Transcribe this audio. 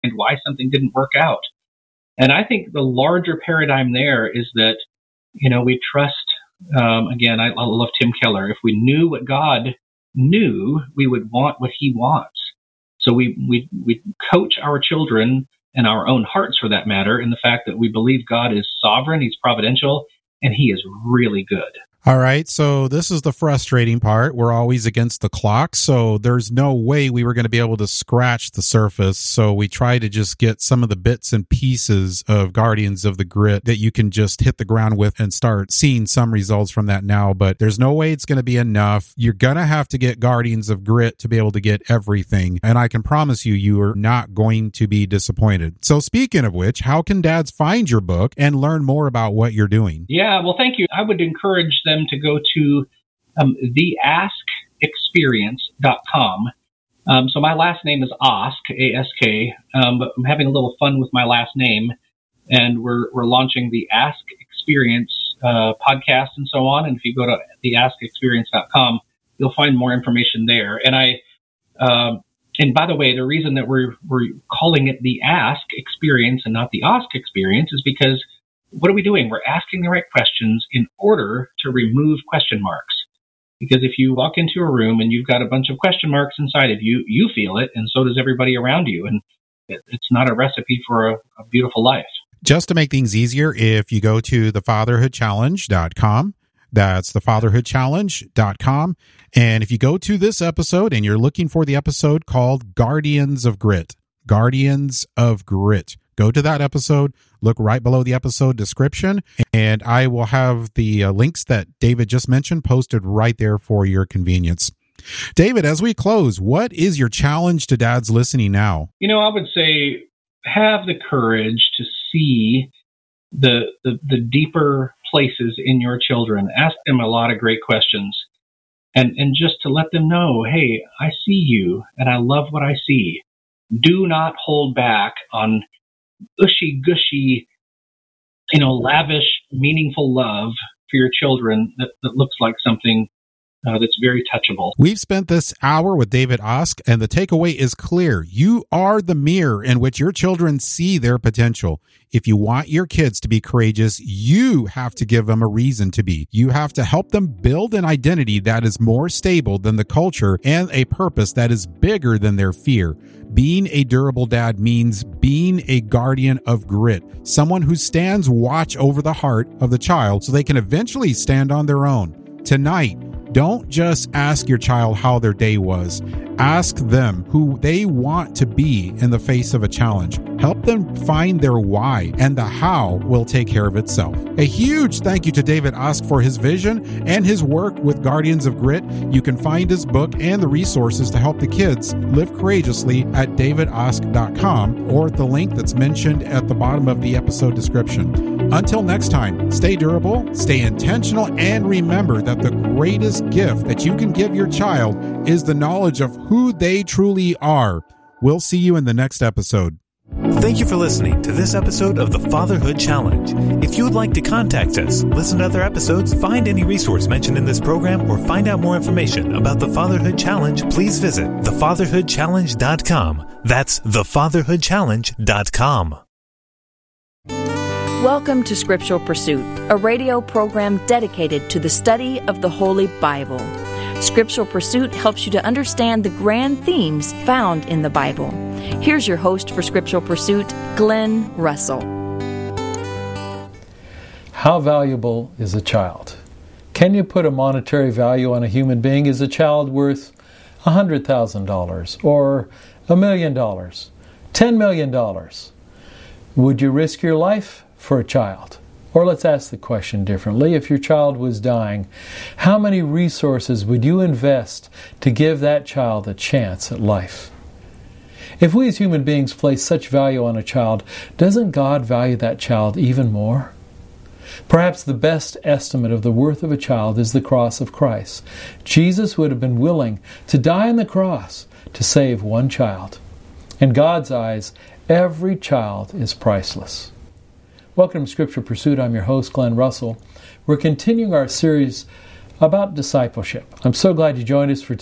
why something didn't work out. And I think the larger paradigm there is that, we trust, again, I love Tim Keller. If we knew what God knew, we would want what he wants. So we coach our children and our own hearts, for that matter, in the fact that we believe God is sovereign, he's providential, and he is really good. All right, so this is the frustrating part. We're always against the clock, so there's no way we were going to be able to scratch the surface. So we try to just get some of the bits and pieces of Guardians of the Grit that you can just hit the ground with and start seeing some results from that now. But there's no way it's going to be enough. You're going to have to get Guardians of Grit to be able to get everything. And I can promise you, you are not going to be disappointed. So speaking of which, how can dads find your book and learn more about what you're doing? Yeah, well, thank you. I would encourage them to go to theaskexperience.com. So my last name is Ask, A-S-K, but I'm having a little fun with my last name, and we're launching the Ask Experience podcast and so on. And if you go to theaskexperience.com, you'll find more information there. And and by the way, the reason that we're calling it the Ask Experience and not the Ask Experience is because what are we doing? We're asking the right questions in order to remove question marks. Because if you walk into a room and you've got a bunch of question marks inside of you, you feel it, and so does everybody around you. And it's not a recipe for a beautiful life. Just to make things easier, if you go to thefatherhoodchallenge.com, that's thefatherhoodchallenge.com. And if you go to this episode and you're looking for the episode called Guardians of Grit, Guardians of Grit, go to that episode, look right below the episode description, and I will have the links that David just mentioned posted right there for your convenience. David, as we close, what is your challenge to dads listening now? I would say have the courage to see the deeper places in your children. Ask them a lot of great questions, and just to let them know, hey, I see you, and I love what I see. Do not hold back on gushy, lavish, meaningful love for your children that looks like something that's very touchable. We've spent this hour with David Ask, and the takeaway is clear. You are the mirror in which your children see their potential. If you want your kids to be courageous, you have to give them a reason to be. You have to help them build an identity that is more stable than the culture and a purpose that is bigger than their fear. Being a durable dad means being a guardian of grit, someone who stands watch over the heart of the child so they can eventually stand on their own. Tonight, don't just ask your child how their day was. Ask them who they want to be in the face of a challenge. Help them find their why, and the how will take care of itself. A huge thank you to David Ask for his vision and his work with Guardians of Grit. You can find his book and the resources to help the kids live courageously at davidask.com or at the link that's mentioned at the bottom of the episode description. Until next time, stay durable, stay intentional, and remember that the greatest gift that you can give your child is the knowledge of who they truly are. We'll see you in the next episode. Thank you for listening to this episode of the Fatherhood Challenge. If you would like to contact us, listen to other episodes, find any resource mentioned in this program, or find out more information about the Fatherhood Challenge, please visit thefatherhoodchallenge.com. That's thefatherhoodchallenge.com. Welcome to Scriptural Pursuit, a radio program dedicated to the study of the Holy Bible. Scriptural Pursuit helps you to understand the grand themes found in the Bible. Here's your host for Scriptural Pursuit, Glenn Russell. How valuable is a child? Can you put a monetary value on a human being? Is a child worth $100,000 or $1 million, $10 million? Would you risk your life for a child? Or let's ask the question differently. If your child was dying, how many resources would you invest to give that child a chance at life? If we as human beings place such value on a child, doesn't God value that child even more? Perhaps the best estimate of the worth of a child is the cross of Christ. Jesus would have been willing to die on the cross to save one child. In God's eyes, every child is priceless. Welcome to Scripture Pursuit. I'm your host, Glenn Russell. We're continuing our series about discipleship. I'm so glad you joined us for